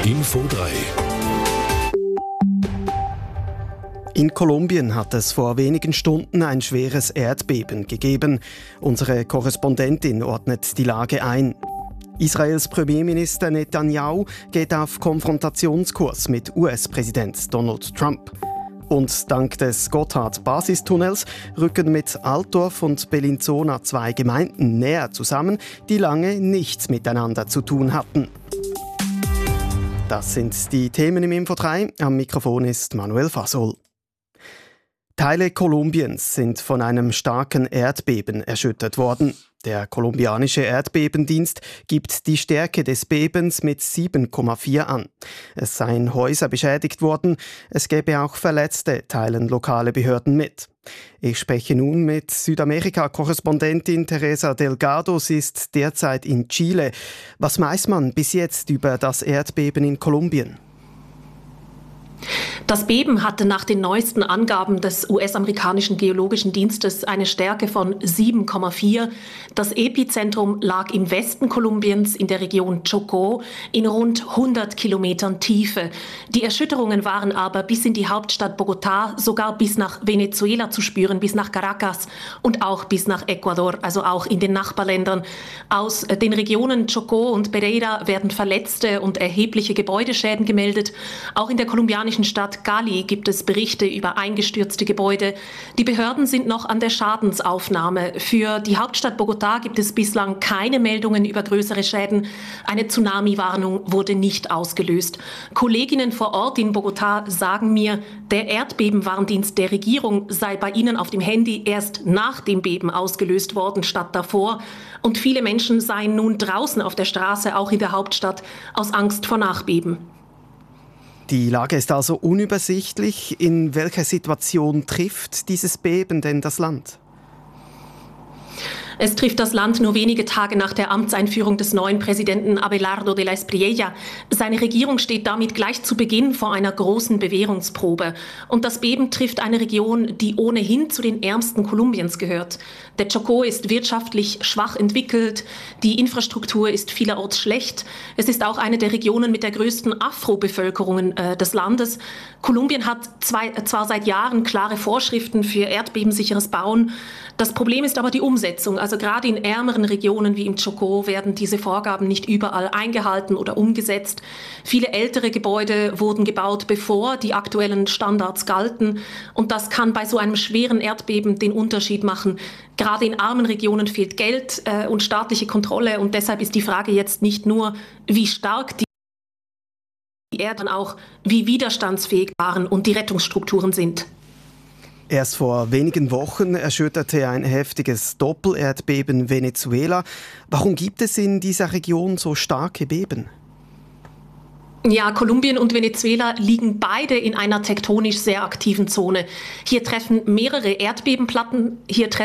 Info 3. In Kolumbien hat es vor wenigen Stunden ein schweres Erdbeben gegeben. Unsere Korrespondentin ordnet die Lage ein. Israels Premierminister Netanyahu geht auf Konfrontationskurs mit US-Präsident Donald Trump. Und dank des Gotthard-Basistunnels rücken mit Altdorf und Bellinzona zwei Gemeinden näher zusammen, die lange nichts miteinander zu tun hatten. Das sind die Themen im Info 3. Am Mikrofon ist Manuel Fasol. Teile Kolumbiens sind von einem starken Erdbeben erschüttert worden. Der kolumbianische Erdbebendienst gibt die Stärke des Bebens mit 7,4 an. Es seien Häuser beschädigt worden, es gäbe auch Verletzte, teilen lokale Behörden mit. Ich spreche nun mit Südamerika-Korrespondentin Teresa Delgado. Sie ist derzeit in Chile. Was weiß man bis jetzt über das Erdbeben in Kolumbien? Das Beben hatte nach den neuesten Angaben des US-amerikanischen Geologischen Dienstes eine Stärke von 7,4. Das Epizentrum lag im Westen Kolumbiens in der Region Chocó in rund 100 Kilometern Tiefe. Die Erschütterungen waren aber bis in die Hauptstadt Bogotá, sogar bis nach Venezuela zu spüren, bis nach Caracas und auch bis nach Ecuador, also auch in den Nachbarländern. Aus den Regionen Chocó und Pereira werden Verletzte und erhebliche Gebäudeschäden gemeldet. Auch in der kolumbianischen Stadt Cali gibt es Berichte über eingestürzte Gebäude. Die Behörden sind noch an der Schadensaufnahme. Für die Hauptstadt Bogotá gibt es bislang keine Meldungen über größere Schäden. Eine Tsunami-Warnung wurde nicht ausgelöst. Kolleginnen vor Ort in Bogotá sagen mir, der Erdbebenwarndienst der Regierung sei bei ihnen auf dem Handy erst nach dem Beben ausgelöst worden, statt davor. Und viele Menschen seien nun draußen auf der Straße, auch in der Hauptstadt, aus Angst vor Nachbeben. Die Lage ist also unübersichtlich. In welcher Situation trifft dieses Beben denn das Land? Es trifft das Land nur wenige Tage nach der Amtseinführung des neuen Präsidenten Abelardo de la Espriella. Seine Regierung steht damit gleich zu Beginn vor einer großen Bewährungsprobe. Und das Beben trifft eine Region, die ohnehin zu den ärmsten Kolumbiens gehört. Der Chocó ist wirtschaftlich schwach entwickelt, die Infrastruktur ist vielerorts schlecht. Es ist auch eine der Regionen mit der größten Afro-Bevölkerung des Landes. Kolumbien hat zwar seit Jahren klare Vorschriften für erdbebensicheres Bauen. Das Problem ist aber die Umsetzung. Also gerade in ärmeren Regionen wie im Chocó werden diese Vorgaben nicht überall eingehalten oder umgesetzt. Viele ältere Gebäude wurden gebaut, bevor die aktuellen Standards galten. Und das kann bei so einem schweren Erdbeben den Unterschied machen. Gerade in armen Regionen fehlt Geld und staatliche Kontrolle. Und deshalb ist die Frage jetzt nicht nur, wie stark die Erde, sondern auch, wie widerstandsfähig waren und die Rettungsstrukturen sind. Erst vor wenigen Wochen erschütterte ein heftiges Doppelerdbeben Venezuela. Warum gibt es in dieser Region so starke Beben? Ja, Kolumbien und Venezuela liegen beide in einer tektonisch sehr aktiven Zone. Hier treffen mehrere Erdplatten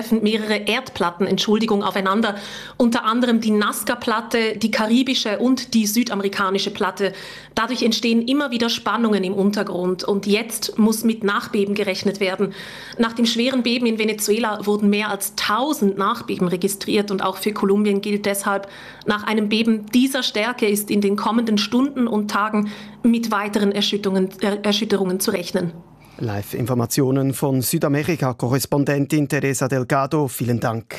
aufeinander. Unter anderem die Nazca-Platte, die karibische und die südamerikanische Platte. Dadurch entstehen immer wieder Spannungen im Untergrund. Und jetzt muss mit Nachbeben gerechnet werden. Nach dem schweren Beben in Venezuela wurden mehr als 1000 Nachbeben registriert. Und auch für Kolumbien gilt deshalb, nach einem Beben dieser Stärke ist in den kommenden Stunden und Tagen mit weiteren Erschütterungen zu rechnen. Live-Informationen von Südamerika-Korrespondentin Teresa Delgado. Vielen Dank.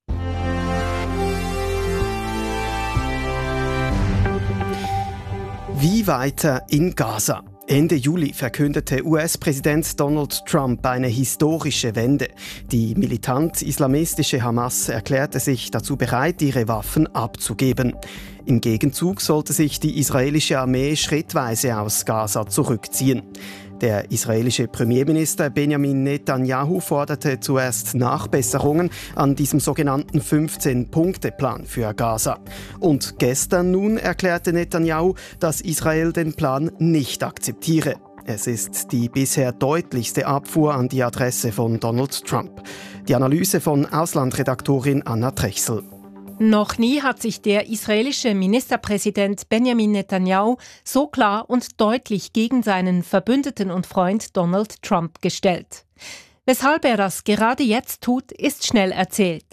Wie weiter in Gaza? Ende Juli verkündete US-Präsident Donald Trump eine historische Wende. Die militant-islamistische Hamas erklärte sich dazu bereit, ihre Waffen abzugeben. Im Gegenzug sollte sich die israelische Armee schrittweise aus Gaza zurückziehen. Der israelische Premierminister Benjamin Netanyahu forderte zuerst Nachbesserungen an diesem sogenannten 15-Punkte-Plan für Gaza. Und gestern nun erklärte Netanyahu, dass Israel den Plan nicht akzeptiere. Es ist die bisher deutlichste Abfuhr an die Adresse von Donald Trump. Die Analyse von Auslandredaktorin Anna Trechsel. Noch nie hat sich der israelische Ministerpräsident Benjamin Netanyahu so klar und deutlich gegen seinen Verbündeten und Freund Donald Trump gestellt. Weshalb er das gerade jetzt tut, ist schnell erzählt.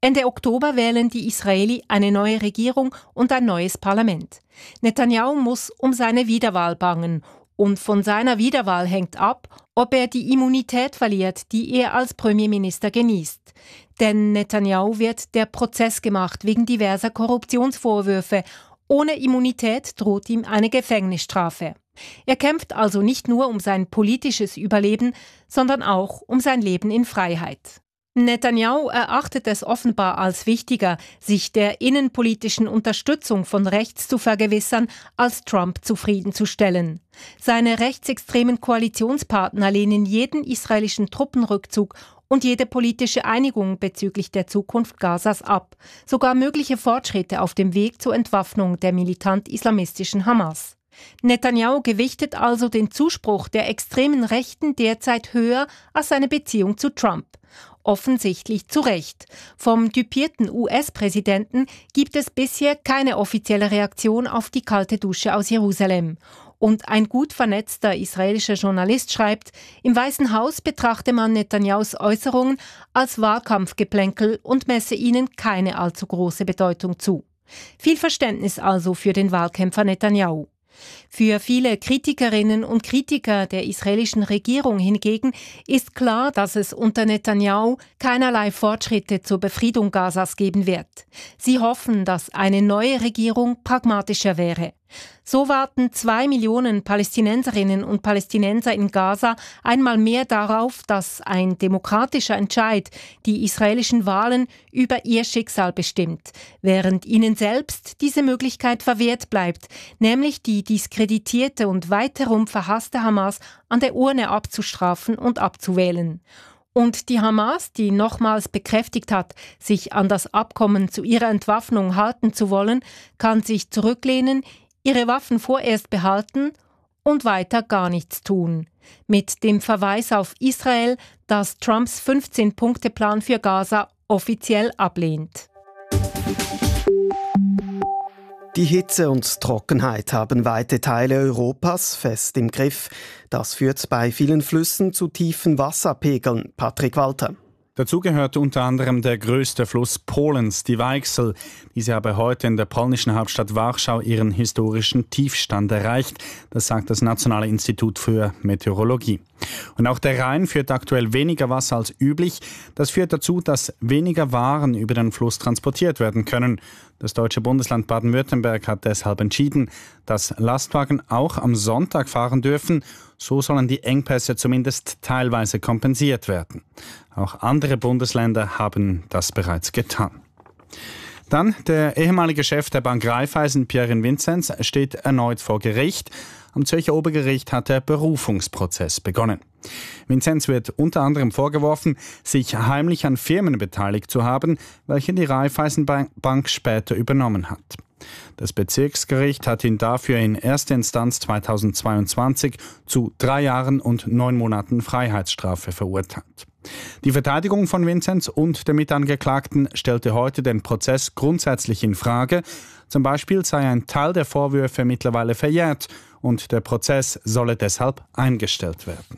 Ende Oktober wählen die Israeli eine neue Regierung und ein neues Parlament. Netanyahu muss um seine Wiederwahl bangen. Und von seiner Wiederwahl hängt ab, ob er die Immunität verliert, die er als Premierminister genießt. Denn Netanyahu wird der Prozess gemacht wegen diverser Korruptionsvorwürfe. Ohne Immunität droht ihm eine Gefängnisstrafe. Er kämpft also nicht nur um sein politisches Überleben, sondern auch um sein Leben in Freiheit. Netanyahu erachtet es offenbar als wichtiger, sich der innenpolitischen Unterstützung von rechts zu vergewissern, als Trump zufriedenzustellen. Seine rechtsextremen Koalitionspartner lehnen jeden israelischen Truppenrückzug und jede politische Einigung bezüglich der Zukunft Gazas ab, sogar mögliche Fortschritte auf dem Weg zur Entwaffnung der militant-islamistischen Hamas. Netanyahu gewichtet also den Zuspruch der extremen Rechten derzeit höher als seine Beziehung zu Trump. Offensichtlich zu Recht. Vom düpierten US-Präsidenten gibt es bisher keine offizielle Reaktion auf die kalte Dusche aus Jerusalem. Und ein gut vernetzter israelischer Journalist schreibt, im Weißen Haus betrachte man Netanyahus Äußerungen als Wahlkampfgeplänkel und messe ihnen keine allzu große Bedeutung zu. Viel Verständnis also für den Wahlkämpfer Netanyahu. Für viele Kritikerinnen und Kritiker der israelischen Regierung hingegen ist klar, dass es unter Netanyahu keinerlei Fortschritte zur Befriedung Gazas geben wird. Sie hoffen, dass eine neue Regierung pragmatischer wäre. So warten 2 Millionen Palästinenserinnen und Palästinenser in Gaza einmal mehr darauf, dass ein demokratischer Entscheid die israelischen Wahlen über ihr Schicksal bestimmt, während ihnen selbst diese Möglichkeit verwehrt bleibt, nämlich die diskreditierte und weiterum verhasste Hamas an der Urne abzustrafen und abzuwählen. Und die Hamas, die nochmals bekräftigt hat, sich an das Abkommen zu ihrer Entwaffnung halten zu wollen, kann sich zurücklehnen, ihre Waffen vorerst behalten und weiter gar nichts tun. Mit dem Verweis auf Israel, das Trumps 15-Punkte-Plan für Gaza offiziell ablehnt. Die Hitze und Trockenheit haben weite Teile Europas fest im Griff. Das führt bei vielen Flüssen zu tiefen Wasserpegeln. Patrick Walter. Dazu gehört unter anderem der größte Fluss Polens, die Weichsel. Diese habe heute in der polnischen Hauptstadt Warschau ihren historischen Tiefstand erreicht. Das sagt das Nationale Institut für Meteorologie. Und auch der Rhein führt aktuell weniger Wasser als üblich. Das führt dazu, dass weniger Waren über den Fluss transportiert werden können. Das deutsche Bundesland Baden-Württemberg hat deshalb entschieden, dass Lastwagen auch am Sonntag fahren dürfen. So sollen die Engpässe zumindest teilweise kompensiert werden. Auch andere Bundesländer haben das bereits getan. Dann der ehemalige Chef der Bank Raiffeisen, Pierre Vinzenz, steht erneut vor Gericht. Am Zürcher Obergericht hat der Berufungsprozess begonnen. Vinzenz wird unter anderem vorgeworfen, sich heimlich an Firmen beteiligt zu haben, welche die Raiffeisenbank später übernommen hat. Das Bezirksgericht hat ihn dafür in erster Instanz 2022 zu 3 Jahren und 9 Monaten Freiheitsstrafe verurteilt. Die Verteidigung von Vinzenz und der Mitangeklagten stellte heute den Prozess grundsätzlich in Frage. Zum Beispiel sei ein Teil der Vorwürfe mittlerweile verjährt und der Prozess solle deshalb eingestellt werden.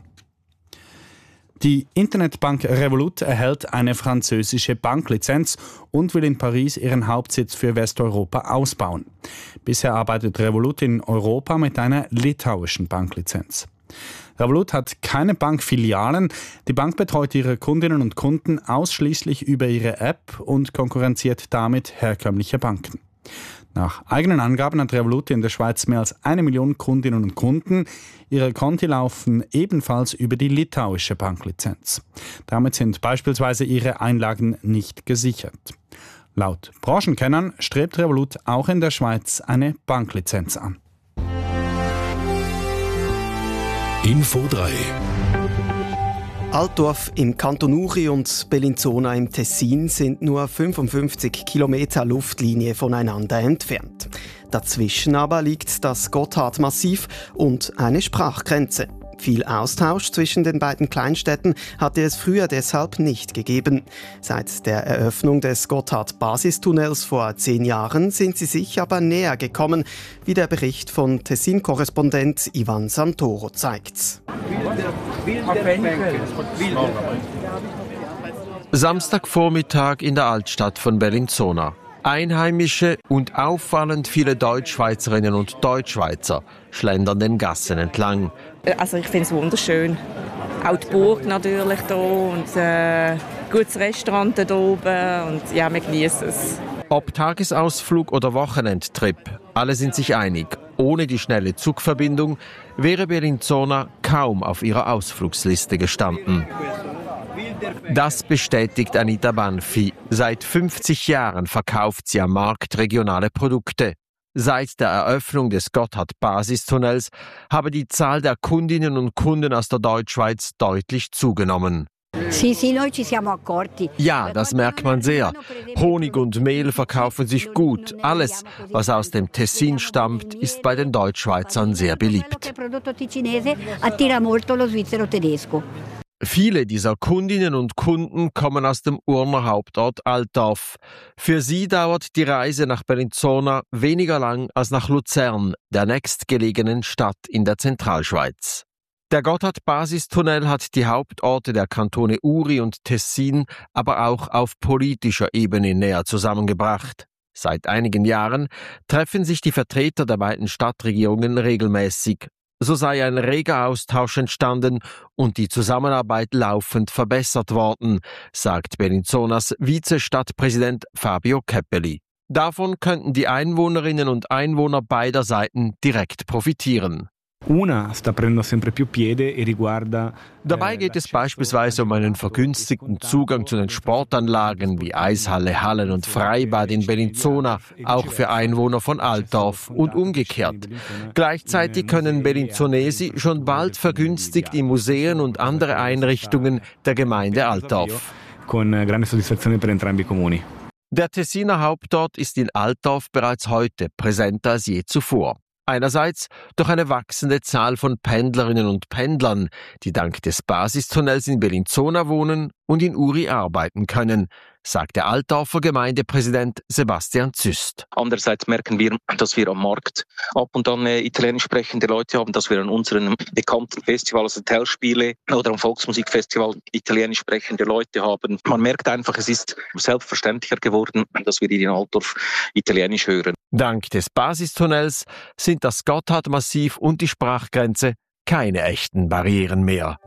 Die Internetbank Revolut erhält eine französische Banklizenz und will in Paris ihren Hauptsitz für Westeuropa ausbauen. Bisher arbeitet Revolut in Europa mit einer litauischen Banklizenz. Revolut hat keine Bankfilialen. Die Bank betreut ihre Kundinnen und Kunden ausschließlich über ihre App und konkurrenziert damit herkömmliche Banken. Nach eigenen Angaben hat Revolut in der Schweiz mehr als 1 Million Kundinnen und Kunden. Ihre Konti laufen ebenfalls über die litauische Banklizenz. Damit sind beispielsweise ihre Einlagen nicht gesichert. Laut Branchenkennern strebt Revolut auch in der Schweiz eine Banklizenz an. Info 3. Altdorf im Kanton Uri und Bellinzona im Tessin sind nur 55 Kilometer Luftlinie voneinander entfernt. Dazwischen aber liegt das Gotthardmassiv und eine Sprachgrenze. Viel Austausch zwischen den beiden Kleinstädten hatte es früher deshalb nicht gegeben. Seit der Eröffnung des Gotthard-Basistunnels vor 10 Jahren sind sie sich aber näher gekommen, wie der Bericht von Tessin-Korrespondent Ivan Santoro zeigt. Samstagvormittag in der Altstadt von Bellinzona. Einheimische und auffallend viele Deutschschweizerinnen und Deutschschweizer schlendern den Gassen entlang. Also ich finde es wunderschön. Auch die Burg natürlich hier und ein gutes Restaurant hier oben und ja, wir genießen es. Ob Tagesausflug oder Wochenendtrip, alle sind sich einig. Ohne die schnelle Zugverbindung wäre Bellinzona kaum auf ihrer Ausflugsliste gestanden. Das bestätigt Anita Banfi. Seit 50 Jahren verkauft sie am Markt regionale Produkte. Seit der Eröffnung des Gotthard-Basistunnels habe die Zahl der Kundinnen und Kunden aus der Deutschschweiz deutlich zugenommen. Ja, das merkt man sehr. Honig und Mehl verkaufen sich gut. Alles, was aus dem Tessin stammt, ist bei den Deutschschweizern sehr beliebt. Viele dieser Kundinnen und Kunden kommen aus dem Urner Hauptort Altdorf. Für sie dauert die Reise nach Bellinzona weniger lang als nach Luzern, der nächstgelegenen Stadt in der Zentralschweiz. Der Gotthard-Basistunnel hat die Hauptorte der Kantone Uri und Tessin aber auch auf politischer Ebene näher zusammengebracht. Seit einigen Jahren treffen sich die Vertreter der beiden Stadtregierungen regelmäßig. So sei ein reger Austausch entstanden und die Zusammenarbeit laufend verbessert worden, sagt Bellinzonas Vize-Stadtpräsident Fabio Keppeli. Davon könnten die Einwohnerinnen und Einwohner beider Seiten direkt profitieren. Dabei geht es beispielsweise um einen vergünstigten Zugang zu den Sportanlagen wie Eishalle, Hallen und Freibad in Bellinzona, auch für Einwohner von Altdorf und umgekehrt. Gleichzeitig können Bellinzonesi schon bald vergünstigt in Museen und andere Einrichtungen der Gemeinde Altdorf. Der Tessiner Hauptort ist in Altdorf bereits heute präsenter als je zuvor. Einerseits durch eine wachsende Zahl von Pendlerinnen und Pendlern, die dank des Basistunnels in Bellinzona wohnen und in Uri arbeiten können, sagt der Altdorfer Gemeindepräsident Sebastian Züst. Andererseits merken wir, dass wir am Markt ab und an italienisch sprechende Leute haben, dass wir an unseren bekannten Festivals, Hotelspiele oder am Volksmusikfestival italienisch sprechende Leute haben. Man merkt einfach, es ist selbstverständlicher geworden, dass wir in Altdorf italienisch hören. Dank des Basistunnels sind das Gotthardmassiv und die Sprachgrenze keine echten Barrieren mehr.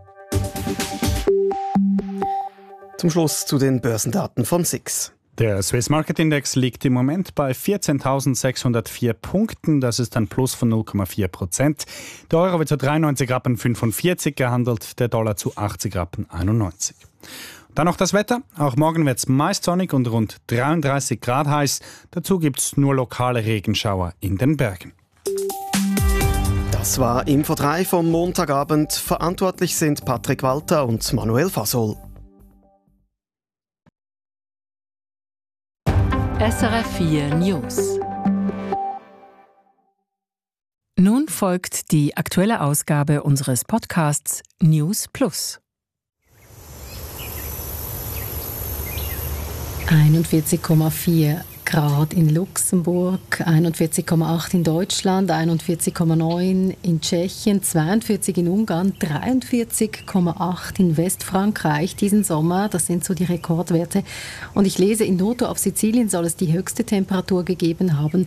Zum Schluss zu den Börsendaten von SIX. Der Swiss Market Index liegt im Moment bei 14.604 Punkten. Das ist ein Plus von 0,4%. Der Euro wird zu 93,45 Rappen gehandelt, der Dollar zu 80,91 Rappen. Dann noch das Wetter. Auch morgen wird es meist sonnig und rund 33 Grad heiß. Dazu gibt es nur lokale Regenschauer in den Bergen. Das war Info 3 vom Montagabend. Verantwortlich sind Patrick Walter und Manuel Fasol. SRF 4 News. Nun folgt die aktuelle Ausgabe unseres Podcasts News Plus. 41,4 Grad in Luxemburg, 41,8 in Deutschland, 41,9 in Tschechien, 42 in Ungarn, 43,8 in Westfrankreich diesen Sommer. Das sind so die Rekordwerte. Und ich lese, in Noto auf Sizilien soll es die höchste Temperatur gegeben haben,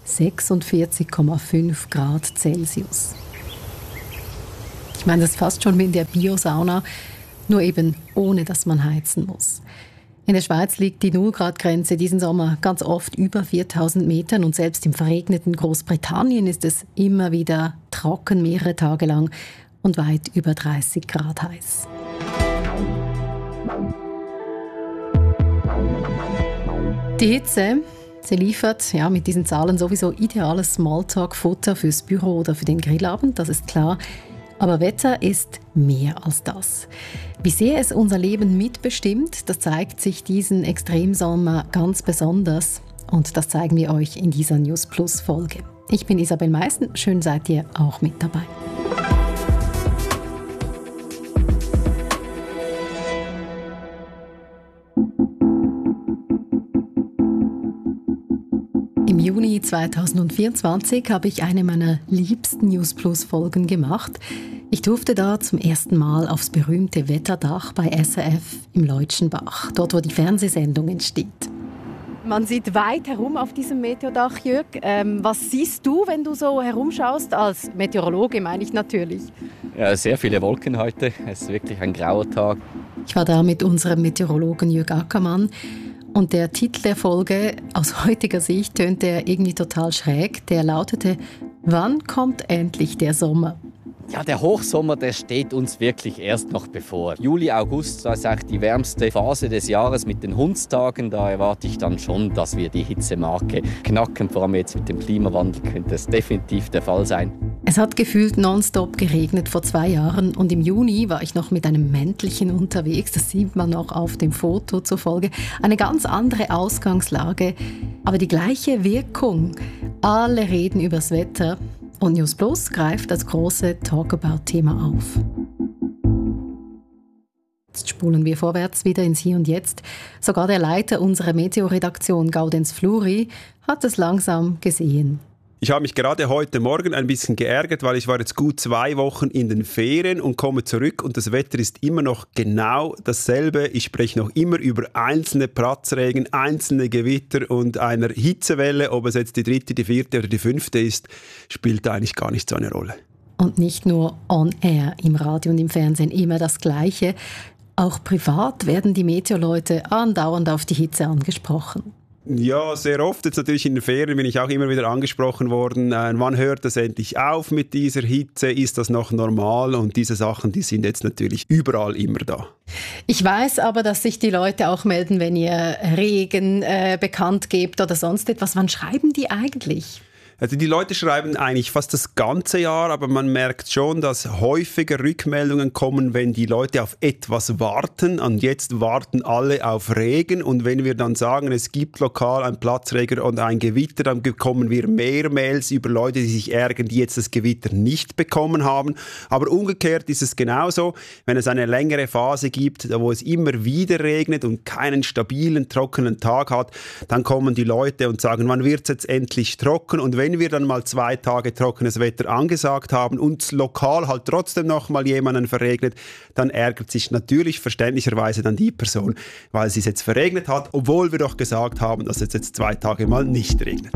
46,5 Grad Celsius. Ich meine, das ist fast schon wie in der Biosauna, nur eben ohne, dass man heizen muss. In der Schweiz liegt die 0-Grad-Grenze diesen Sommer ganz oft über 4000 Metern und selbst im verregneten Großbritannien ist es immer wieder trocken mehrere Tage lang und weit über 30 Grad heiß. Die Hitze, sie liefert mit diesen Zahlen sowieso ideales Smalltalk-Futter fürs Büro oder für den Grillabend, das ist klar. Aber Wetter ist mehr als das. Wie sehr es unser Leben mitbestimmt, das zeigt sich diesen Extremsommer ganz besonders. Und das zeigen wir euch in dieser News Plus Folge. Ich bin Isabel Meissen, schön seid ihr auch mit dabei. Im Juli Juni 2024 habe ich eine meiner liebsten News Plus Folgen gemacht. Ich durfte da zum ersten Mal aufs berühmte Wetterdach bei SRF im Leutschenbach, dort wo die Fernsehsendung entsteht. Man sieht weit herum auf diesem Meteordach, Jörg. Was siehst du, wenn du so herumschaust? Als Meteorologe meine ich natürlich. Ja, sehr viele Wolken heute. Es ist wirklich ein grauer Tag. Ich war da mit unserem Meteorologen Jörg Ackermann. Und der Titel der Folge, aus heutiger Sicht, tönte irgendwie total schräg. Der lautete: Wann kommt endlich der Sommer? Ja, der Hochsommer, der steht uns wirklich erst noch bevor. Juli, August, das ist eigentlich die wärmste Phase des Jahres mit den Hundstagen. Da erwarte ich dann schon, dass wir die Hitzemarke knacken. Vor allem jetzt mit dem Klimawandel könnte es definitiv der Fall sein. Es hat gefühlt nonstop geregnet vor 2 Jahren und im Juni war ich noch mit einem Mäntelchen unterwegs. Das sieht man noch auf dem Foto zur Folge. Eine ganz andere Ausgangslage, aber die gleiche Wirkung. Alle reden übers Wetter. Und News Plus greift das große Talkabout-Thema auf. Jetzt spulen wir vorwärts wieder ins Hier und Jetzt. Sogar der Leiter unserer Meteo-Redaktion, Gaudenz Fluri, hat es langsam gesehen. Ich habe mich gerade heute Morgen ein bisschen geärgert, weil ich war jetzt gut 2 Wochen in den Ferien und komme zurück und das Wetter ist immer noch genau dasselbe. Ich spreche noch immer über einzelne Platzregen, einzelne Gewitter und einer Hitzewelle. Ob es jetzt die 3., die 4. oder die 5. ist, spielt eigentlich gar nicht so eine Rolle. Und nicht nur on air, im Radio und im Fernsehen immer das Gleiche. Auch privat werden die Meteorleute andauernd auf die Hitze angesprochen. Ja, sehr oft. Jetzt natürlich in den Ferien bin ich auch immer wieder angesprochen worden. Wann hört das endlich auf mit dieser Hitze? Ist das noch normal? Und diese Sachen, die sind jetzt natürlich überall immer da. Ich weiß aber, dass sich die Leute auch melden, wenn ihr Regen bekannt gebt oder sonst etwas. Wann schreiben die eigentlich? Also die Leute schreiben eigentlich fast das ganze Jahr, aber man merkt schon, dass häufiger Rückmeldungen kommen, wenn die Leute auf etwas warten. Und jetzt warten alle auf Regen. Und wenn wir dann sagen, es gibt lokal ein Platzregen und ein Gewitter, dann bekommen wir mehr Mails über Leute, die sich ärgern, die jetzt das Gewitter nicht bekommen haben. Aber umgekehrt ist es genauso, wenn es eine längere Phase gibt, wo es immer wieder regnet und keinen stabilen, trockenen Tag hat, dann kommen die Leute und sagen, wann wird es jetzt endlich trocken? Und wenn wir dann mal 2 Tage trockenes Wetter angesagt haben und lokal halt trotzdem noch mal jemanden verregnet, dann ärgert sich natürlich verständlicherweise dann die Person, weil sie es jetzt verregnet hat, obwohl wir doch gesagt haben, dass es jetzt 2 Tage mal nicht regnet.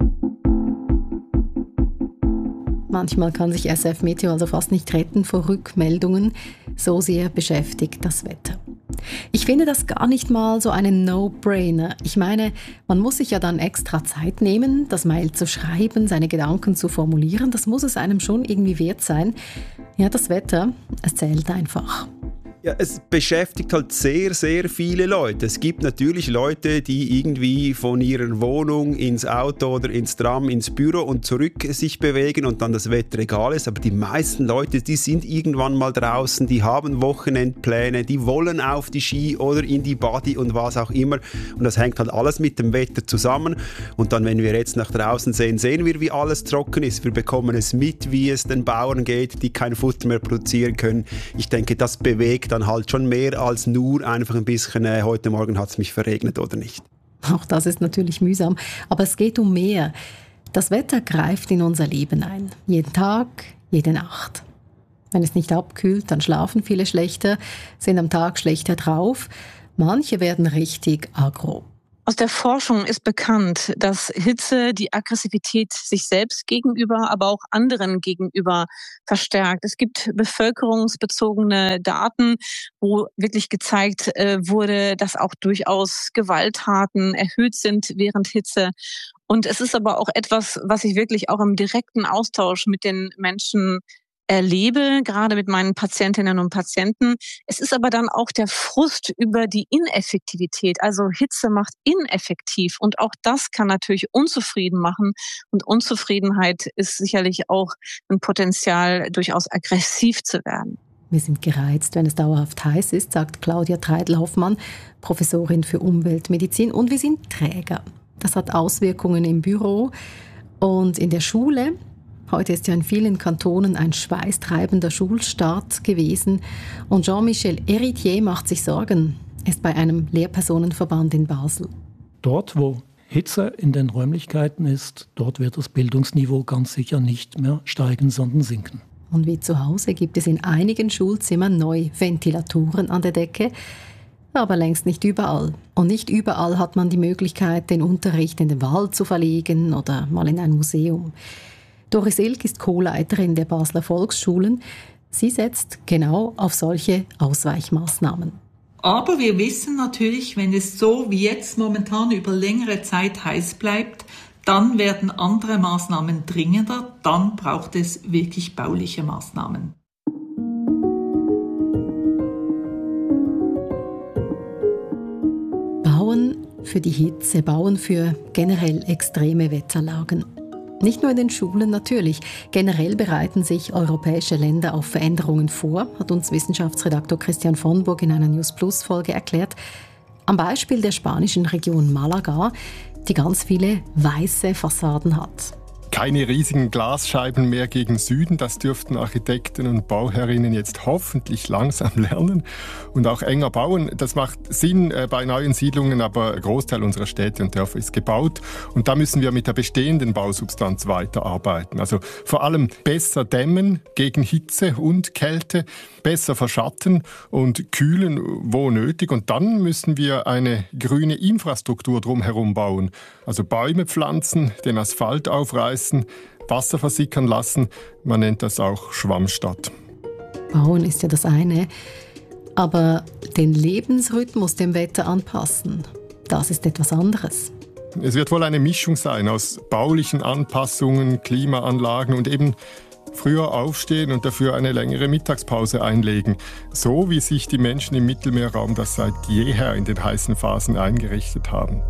Manchmal kann sich SRF Meteo also fast nicht retten vor Rückmeldungen. So sehr beschäftigt das Wetter. Ich finde das gar nicht mal so einen No-Brainer. Ich meine, man muss sich ja dann extra Zeit nehmen, das Mail zu schreiben, seine Gedanken zu formulieren. Das muss es einem schon irgendwie wert sein. Ja, das Wetter, es zählt einfach. Ja, es beschäftigt halt sehr, sehr viele Leute. Es gibt natürlich Leute, die irgendwie von ihrer Wohnung ins Auto oder ins Tram, ins Büro und zurück sich bewegen und dann das Wetter egal ist. Aber die meisten Leute, die sind irgendwann mal draußen, die haben Wochenendpläne, die wollen auf die Ski oder in die Body und was auch immer. Und das hängt halt alles mit dem Wetter zusammen. Und dann, wenn wir jetzt nach draußen sehen, sehen wir, wie alles trocken ist. Wir bekommen es mit, wie es den Bauern geht, die kein Futter mehr produzieren können. Ich denke, das bewegt dann halt schon mehr als nur einfach ein bisschen, heute Morgen hat es mich verregnet oder nicht. Auch das ist natürlich mühsam, aber es geht um mehr. Das Wetter greift in unser Leben ein. Jeden Tag, jede Nacht. Wenn es nicht abkühlt, dann schlafen viele schlechter, sind am Tag schlechter drauf. Manche werden richtig aggro. Aus der Forschung ist bekannt, dass Hitze die Aggressivität sich selbst gegenüber, aber auch anderen gegenüber verstärkt. Es gibt bevölkerungsbezogene Daten, wo wirklich gezeigt wurde, dass auch durchaus Gewalttaten erhöht sind während Hitze. Und es ist aber auch etwas, was ich wirklich auch im direkten Austausch mit den Menschen erlebe, gerade mit meinen Patientinnen und Patienten. Es ist aber dann auch der Frust über die Ineffektivität. Also Hitze macht ineffektiv und auch das kann natürlich unzufrieden machen. Und Unzufriedenheit ist sicherlich auch ein Potenzial, durchaus aggressiv zu werden. Wir sind gereizt, wenn es dauerhaft heiß ist, sagt Claudia Treidl-Hoffmann, Professorin für Umweltmedizin. Und wir sind träger. Das hat Auswirkungen im Büro und in der Schule. Heute ist ja in vielen Kantonen ein schweißtreibender Schulstart gewesen. Und Jean-Michel Héritier macht sich Sorgen. Er ist bei einem Lehrpersonenverband in Basel. Dort, wo Hitze in den Räumlichkeiten ist, dort wird das Bildungsniveau ganz sicher nicht mehr steigen, sondern sinken. Und wie zu Hause gibt es in einigen Schulzimmern neu Ventilatoren an der Decke, aber längst nicht überall. Und nicht überall hat man die Möglichkeit, den Unterricht in den Wald zu verlegen oder mal in ein Museum. Doris Ilk ist Co-Leiterin der Basler Volksschulen. Sie setzt genau auf solche Ausweichmaßnahmen. Aber wir wissen natürlich, wenn es so wie jetzt momentan über längere Zeit heiß bleibt, dann werden andere Maßnahmen dringender, dann braucht es wirklich bauliche Maßnahmen. Bauen für die Hitze, bauen für generell extreme Wetterlagen. Nicht nur in den Schulen natürlich. Generell bereiten sich europäische Länder auf Veränderungen vor, hat uns Wissenschaftsredaktor Christian von Burg in einer News Plus Folge erklärt. Am Beispiel der spanischen Region Malaga, die ganz viele weiße Fassaden hat. Keine riesigen Glasscheiben mehr gegen Süden, das dürften Architekten und Bauherrinnen jetzt hoffentlich langsam lernen. Und auch enger bauen, das macht Sinn bei neuen Siedlungen, aber ein Großteil unserer Städte und Dörfer ist gebaut. Und da müssen wir mit der bestehenden Bausubstanz weiterarbeiten. Also vor allem besser dämmen gegen Hitze und Kälte, besser verschatten und kühlen, wo nötig. Und dann müssen wir eine grüne Infrastruktur drumherum bauen. Also Bäume pflanzen, den Asphalt aufreißen, Wasser versickern lassen. Man nennt das auch Schwammstadt. Bauen ist ja das eine, aber den Lebensrhythmus dem Wetter anpassen, das ist etwas anderes. Es wird wohl eine Mischung sein aus baulichen Anpassungen, Klimaanlagen und eben früher aufstehen und dafür eine längere Mittagspause einlegen. So wie sich die Menschen im Mittelmeerraum das seit jeher in den heißen Phasen eingerichtet haben.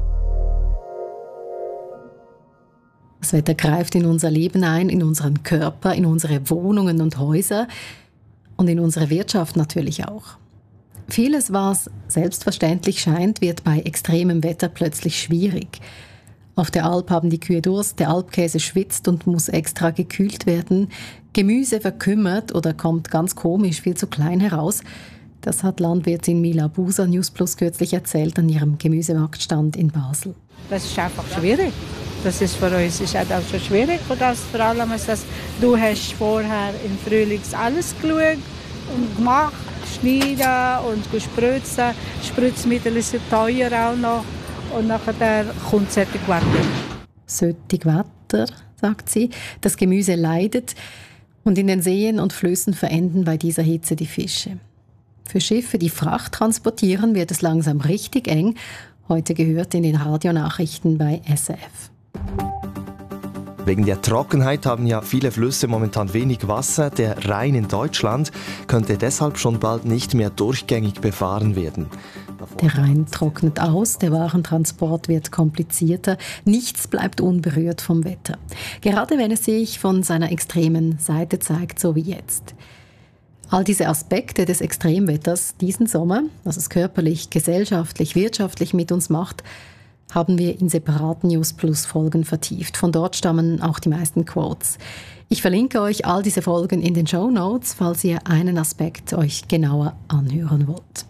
Das Wetter greift in unser Leben ein, in unseren Körper, in unsere Wohnungen und Häuser und in unsere Wirtschaft natürlich auch. Vieles, was selbstverständlich scheint, wird bei extremem Wetter plötzlich schwierig. Auf der Alp haben die Kühe Durst, der Alpkäse schwitzt und muss extra gekühlt werden. Gemüse verkümmert oder kommt ganz komisch viel zu klein heraus. Das hat Landwirtin Mila Buser News Plus kürzlich erzählt an ihrem Gemüsemarktstand in Basel. Das ist einfach schwierig. Das ist für uns ist auch schon schwierig. Und das vor allem ist das, du hast vorher im Frühling alles geschaut und gemacht, schneiden und gespritzen. Spritzmittel sind teuer auch noch. Und nachher kommt solches Wetter. Solches Wetter, sagt sie. Das Gemüse leidet und in den Seen und Flüssen verenden bei dieser Hitze die Fische. Für Schiffe, die Fracht transportieren, wird es langsam richtig eng. Heute gehört in den Radionachrichten bei SRF. Wegen der Trockenheit haben ja viele Flüsse momentan wenig Wasser. Der Rhein in Deutschland könnte deshalb schon bald nicht mehr durchgängig befahren werden. Der Rhein trocknet aus, der Warentransport wird komplizierter, nichts bleibt unberührt vom Wetter. Gerade wenn es sich von seiner extremen Seite zeigt, so wie jetzt. All diese Aspekte des Extremwetters diesen Sommer, was es körperlich, gesellschaftlich, wirtschaftlich mit uns macht, haben wir in separaten News Plus Folgen vertieft. Von dort stammen auch die meisten Quotes. Ich verlinke euch all diese Folgen in den Shownotes, falls ihr einen Aspekt euch genauer anhören wollt.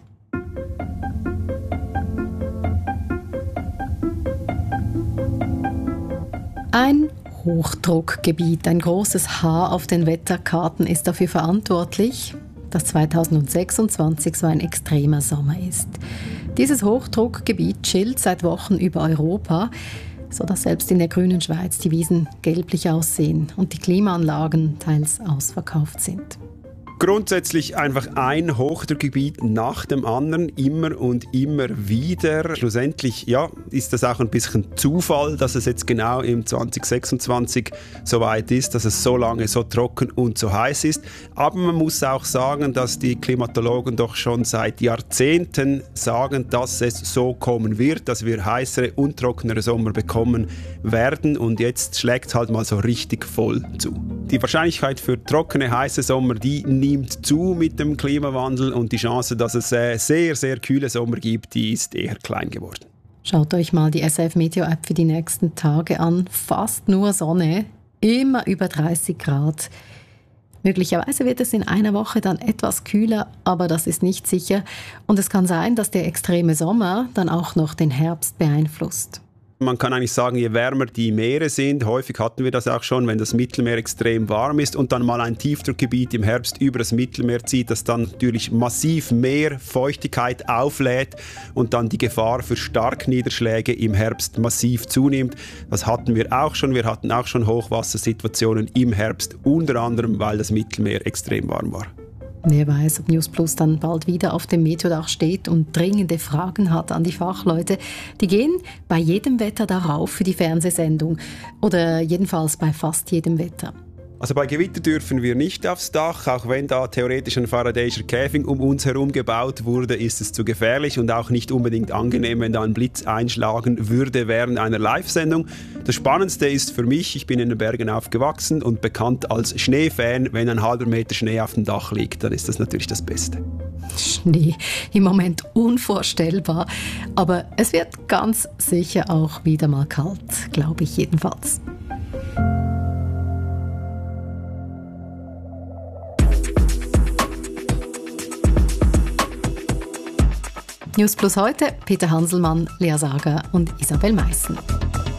Ein Hochdruckgebiet, ein großes H auf den Wetterkarten ist dafür verantwortlich, dass 2026 so ein extremer Sommer ist. Dieses Hochdruckgebiet chillt seit Wochen über Europa, sodass selbst in der grünen Schweiz die Wiesen gelblich aussehen und die Klimaanlagen teils ausverkauft sind. Grundsätzlich einfach ein Hochdruckgebiet nach dem anderen, immer und immer wieder. Schlussendlich ist das auch ein bisschen Zufall, dass es jetzt genau im 2026 so weit ist, dass es so lange so trocken und so heiß ist. Aber man muss auch sagen, dass die Klimatologen doch schon seit Jahrzehnten sagen, dass es so kommen wird, dass wir heißere und trockenere Sommer bekommen werden. Und jetzt schlägt es halt mal so richtig voll zu. Die Wahrscheinlichkeit für trockene, heiße Sommer, die nimmt zu mit dem Klimawandel und die Chance, dass es sehr, sehr kühle Sommer gibt, die ist eher klein geworden. Schaut euch mal die SRF Meteo App für die nächsten Tage an. Fast nur Sonne, immer über 30 Grad. Möglicherweise wird es in einer Woche dann etwas kühler, aber das ist nicht sicher. Und es kann sein, dass der extreme Sommer dann auch noch den Herbst beeinflusst. Man kann eigentlich sagen, je wärmer die Meere sind, häufig hatten wir das auch schon, wenn das Mittelmeer extrem warm ist und dann mal ein Tiefdruckgebiet im Herbst über das Mittelmeer zieht, das dann natürlich massiv mehr Feuchtigkeit auflädt und dann die Gefahr für Starkniederschläge im Herbst massiv zunimmt. Das hatten wir auch schon. Wir hatten auch schon Hochwassersituationen im Herbst, unter anderem, weil das Mittelmeer extrem warm war. Wer weiß, ob News Plus dann bald wieder auf dem Meteodach steht und dringende Fragen hat an die Fachleute. Die gehen bei jedem Wetter darauf für die Fernsehsendung oder jedenfalls bei fast jedem Wetter. Also bei Gewitter dürfen wir nicht aufs Dach, auch wenn da theoretisch ein Faraday'scher Käfig um uns herum gebaut wurde, ist es zu gefährlich und auch nicht unbedingt angenehm, wenn da ein Blitz einschlagen würde während einer Live-Sendung. Das Spannendste ist für mich, ich bin in den Bergen aufgewachsen und bekannt als Schneefan, wenn ein halber Meter Schnee auf dem Dach liegt, dann ist das natürlich das Beste. Schnee, im Moment unvorstellbar, aber es wird ganz sicher auch wieder mal kalt, glaube ich jedenfalls. News Plus heute, Peter Hanselmann, Lea Sager und Isabel Meissen.